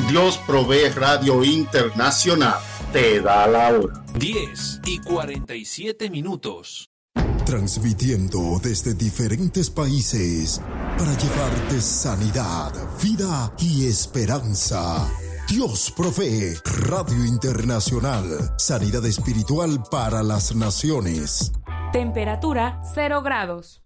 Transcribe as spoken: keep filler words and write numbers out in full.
Dios Provee Radio Internacional te da la hora. diez y cuarenta y siete minutos. Transmitiendo desde diferentes países para llevarte sanidad, vida y esperanza. Dios Provee Radio Internacional. Sanidad espiritual para las naciones. Temperatura cero grados.